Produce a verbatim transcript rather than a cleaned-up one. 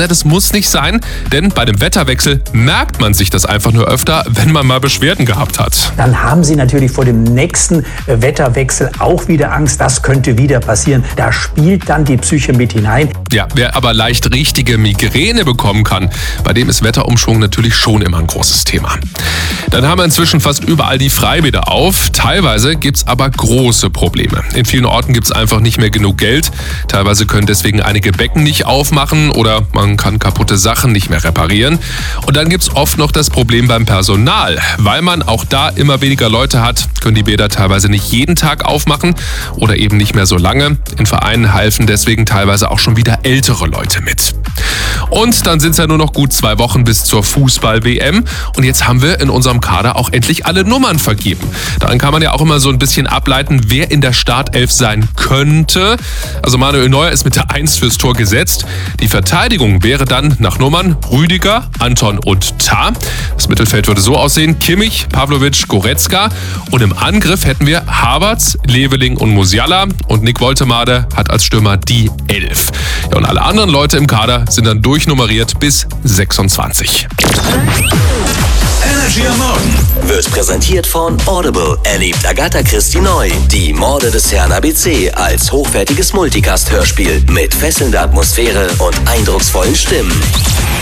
Na, das muss nicht sein, denn bei dem Wetterwechsel merkt man sich das einfach nur öfter, wenn man mal Beschwerden gehabt hat. Dann haben Sie natürlich vor dem nächsten Wetterwechsel auch wieder Angst, das könnte wieder passieren. Da spielt dann die Psyche mit hinein. Ja, wer aber leicht richtige Migräne bekommen kann, bei dem ist Wetterumschwung natürlich schon immer ein großes Thema. Dann haben wir inzwischen fast überall die Freibäder auf. Teilweise gibt es aber große Probleme. In vielen Orten gibt es einfach nicht mehr genug Geld. Teilweise können deswegen einige Becken nicht aufmachen oder man kann kaputte Sachen nicht mehr reparieren. Und dann gibt es oft noch das Problem beim Personal. Weil man auch da immer weniger Leute hat, können die Bäder teilweise nicht jeden Tag aufmachen oder eben nicht mehr so lange. In Vereinen halfen deswegen teilweise auch schon wieder ältere Leute mit. Und dann sind es ja nur noch gut zwei Wochen bis zur Fußball-W M. Und jetzt haben wir in unserem Kader auch endlich alle Nummern vergeben. Daran kann man ja auch immer so ein bisschen ableiten, wer in der Startelf sein könnte. Also Manuel Neuer ist mit der eins fürs Tor gesetzt. Die Verteidigung wäre dann nach Nummern Rüdiger, Anton und Tah. Das Mittelfeld würde so aussehen: Kimmich, Pavlovic, Goretzka. Und im Angriff hätten wir Havertz, Leveling und Musiala. Und Nick Woltemade hat als Stürmer die elf. Ja, und alle anderen Leute im Kader sind dann durchnummeriert bis sechsundzwanzig. Energy am Morgen wird präsentiert von Audible. Erlebt Agatha Christie neu. Die Morde des Herrn A B C als hochwertiges Multicast-Hörspiel mit fesselnder Atmosphäre und eindrucksvollen Stimmen.